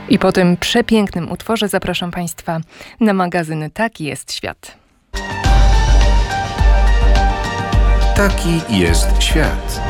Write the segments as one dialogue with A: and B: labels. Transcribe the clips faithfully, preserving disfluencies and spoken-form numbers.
A: I po tym przepięknym utworze zapraszam Państwa na magazyn Taki jest świat.
B: Taki jest świat.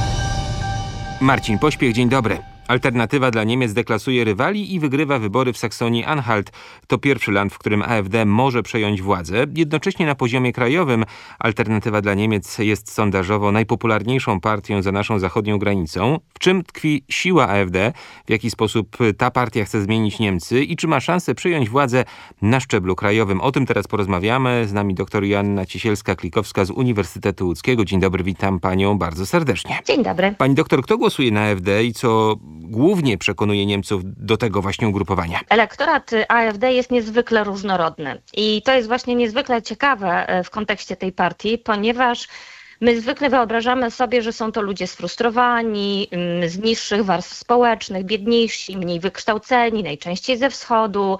C: Marcin Pośpiech, dzień dobry. Alternatywa dla Niemiec deklasuje rywali i wygrywa wybory w Saksonii-Anhalt. To pierwszy land, w którym A F D może przejąć władzę. Jednocześnie na poziomie krajowym Alternatywa dla Niemiec jest sondażowo najpopularniejszą partią za naszą zachodnią granicą. W czym tkwi siła A F D? W jaki sposób ta partia chce zmienić Niemcy? I czy ma szansę przejąć władzę na szczeblu krajowym? O tym teraz porozmawiamy. Z nami dr Joanna Ciesielska-Klikowska z Uniwersytetu Łódzkiego. Dzień dobry, witam panią bardzo serdecznie.
D: Dzień dobry.
C: Pani doktor, kto głosuje na A F D i co głównie przekonuje Niemców do tego właśnie ugrupowania?
D: Elektorat A F D jest niezwykle różnorodny i to jest właśnie niezwykle ciekawe w kontekście tej partii, ponieważ my zwykle wyobrażamy sobie, że są to ludzie sfrustrowani, z niższych warstw społecznych, biedniejsi, mniej wykształceni, najczęściej ze wschodu,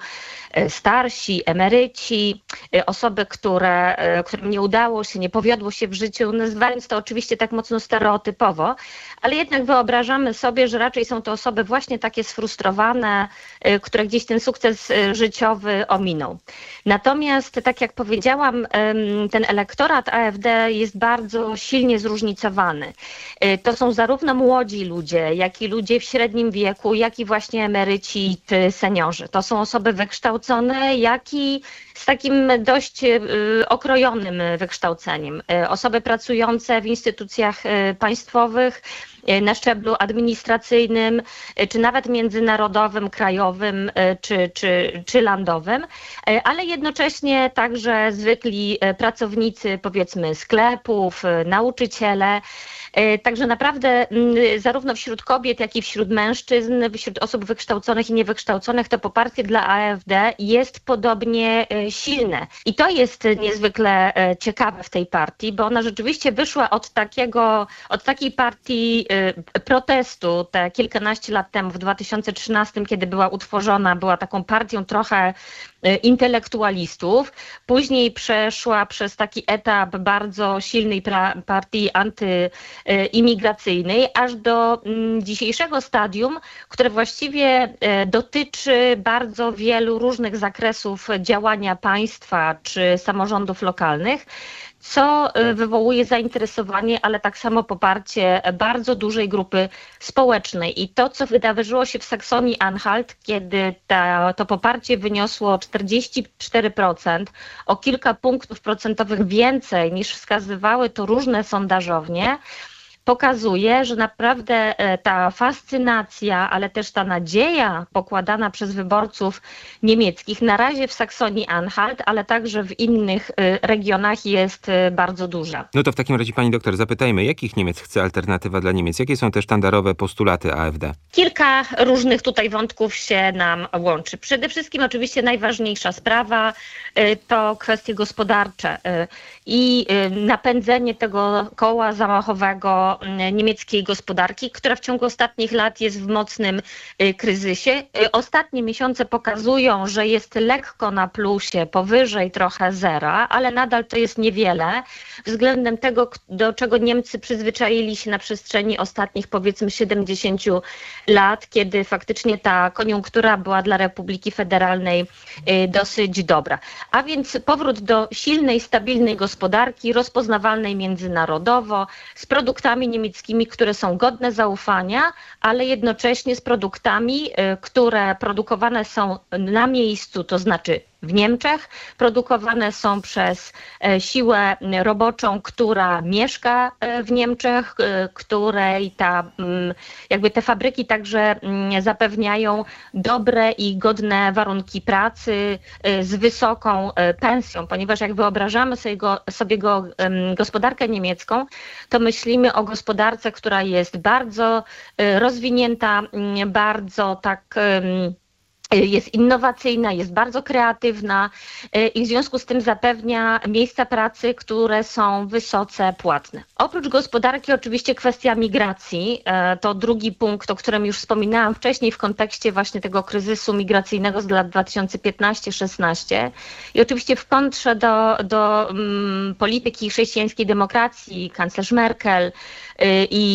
D: starsi, emeryci, osoby, które, którym nie udało się, nie powiodło się w życiu, nazywając to oczywiście tak mocno stereotypowo, ale jednak wyobrażamy sobie, że raczej są to osoby właśnie takie sfrustrowane, które gdzieś ten sukces życiowy ominą. Natomiast, tak jak powiedziałam, ten elektorat A F D jest bardzo silnie zróżnicowany. To są zarówno młodzi ludzie, jak i ludzie w średnim wieku, jak i właśnie emeryci, seniorzy. To są osoby wykształcone, jak i z takim dość okrojonym wykształceniem. Osoby pracujące w instytucjach państwowych, na szczeblu administracyjnym, czy nawet międzynarodowym, krajowym, czy, czy, czy landowym, ale jednocześnie także zwykli pracownicy, powiedzmy, sklepów, nauczyciele. Także naprawdę zarówno wśród kobiet, jak i wśród mężczyzn, wśród osób wykształconych i niewykształconych to poparcie dla A F D jest podobnie silne. I to jest niezwykle ciekawe w tej partii, bo ona rzeczywiście wyszła od takiego, od takiej partii protestu te kilkanaście lat temu, w dwa tysiące trzynastym, kiedy była utworzona, była taką partią trochę intelektualistów. Później przeszła przez taki etap bardzo silnej pra- partii antyimigracyjnej, aż do dzisiejszego stadium, które właściwie dotyczy bardzo wielu różnych zakresów działania państwa czy samorządów lokalnych, co wywołuje zainteresowanie, ale tak samo poparcie bardzo dużej grupy społecznej. I to, co wydarzyło się w Saksonii-Anhalt, kiedy ta, to poparcie wyniosło czterdzieści cztery procent, o kilka punktów procentowych więcej niż wskazywały to różne sondażownie, pokazuje, że naprawdę ta fascynacja, ale też ta nadzieja pokładana przez wyborców niemieckich na razie w Saksonii-Anhalt, ale także w innych regionach jest bardzo duża.
C: No to w takim razie, pani doktor, zapytajmy, jakich Niemiec chce Alternatywa dla Niemiec? Jakie są te sztandarowe postulaty A F D?
D: Kilka różnych tutaj wątków się nam łączy. Przede wszystkim oczywiście najważniejsza sprawa to kwestie gospodarcze i napędzenie tego koła zamachowego niemieckiej gospodarki, która w ciągu ostatnich lat jest w mocnym kryzysie. Ostatnie miesiące pokazują, że jest lekko na plusie, powyżej trochę zera, ale nadal to jest niewiele względem tego, do czego Niemcy przyzwyczaili się na przestrzeni ostatnich, powiedzmy, siedemdziesięciu lat, kiedy faktycznie ta koniunktura była dla Republiki Federalnej dosyć dobra. A więc powrót do silnej, stabilnej gospodarki, rozpoznawalnej międzynarodowo, z produktami niemieckimi, które są godne zaufania, ale jednocześnie z produktami, które produkowane są na miejscu, to znaczy w Niemczech, produkowane są przez siłę roboczą, która mieszka w Niemczech, której ta, jakby te fabryki także zapewniają dobre i godne warunki pracy z wysoką pensją, ponieważ jak wyobrażamy sobie, go, sobie go, gospodarkę niemiecką, to myślimy o gospodarce, która jest bardzo rozwinięta, bardzo tak jest innowacyjna, jest bardzo kreatywna i w związku z tym zapewnia miejsca pracy, które są wysoce płatne. Oprócz gospodarki oczywiście kwestia migracji, to drugi punkt, o którym już wspominałam wcześniej w kontekście właśnie tego kryzysu migracyjnego z lat dwa tysiące piętnaście szesnaście i oczywiście w kontrze do, do um, polityki chrześcijańskiej demokracji, kanclerz Merkel y, i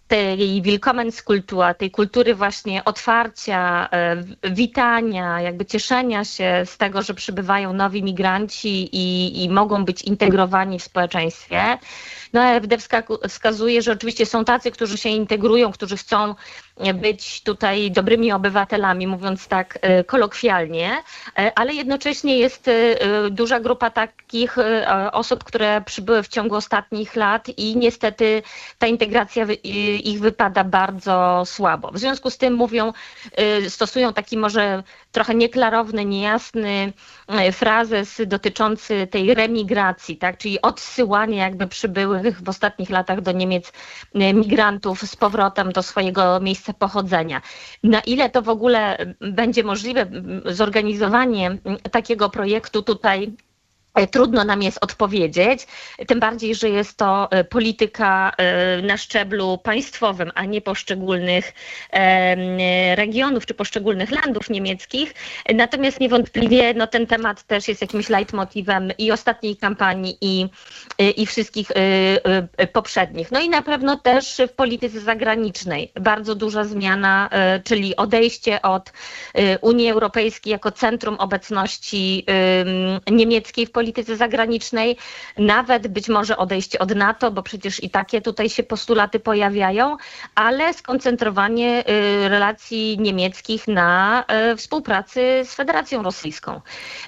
D: tej Willkommenskultur, tej kultury właśnie otwarcia, witania, jakby cieszenia się z tego, że przybywają nowi migranci i, i mogą być integrowani w społeczeństwie. No A F D wskazuje, że oczywiście są tacy, którzy się integrują, którzy chcą być tutaj dobrymi obywatelami, mówiąc tak kolokwialnie, ale jednocześnie jest duża grupa takich osób, które przybyły w ciągu ostatnich lat i niestety ta integracja ich wypada bardzo słabo. W związku z tym mówią, stosują taki może trochę nieklarowny, niejasny frazes dotyczący tej remigracji, tak, czyli odsyłania jakby przybyłych w ostatnich latach do Niemiec migrantów z powrotem do swojego miejsca pochodzenia. Na ile to w ogóle będzie możliwe, zorganizowanie takiego projektu tutaj trudno nam jest odpowiedzieć, tym bardziej, że jest to polityka na szczeblu państwowym, a nie poszczególnych regionów czy poszczególnych landów niemieckich. Natomiast niewątpliwie no, ten temat też jest jakimś leitmotivem i ostatniej kampanii i, i wszystkich poprzednich. No i na pewno też w polityce zagranicznej bardzo duża zmiana, czyli odejście od Unii Europejskiej jako centrum obecności niemieckiej w polityce polityce zagranicznej, nawet być może odejście od NATO, bo przecież i takie tutaj się postulaty pojawiają, ale skoncentrowanie relacji niemieckich na współpracy z Federacją Rosyjską.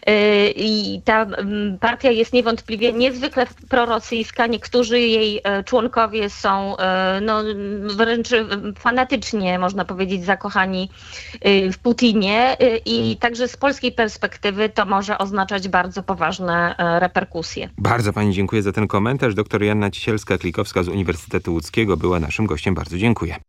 D: I ta partia jest niewątpliwie niezwykle prorosyjska. Niektórzy jej członkowie są no, wręcz fanatycznie, można powiedzieć, zakochani w Putinie i także z polskiej perspektywy to może oznaczać bardzo poważne reperkusje.
C: Bardzo pani dziękuję za ten komentarz. Doktor Joanna Cisielska-Klikowska z Uniwersytetu Łódzkiego była naszym gościem. Bardzo dziękuję.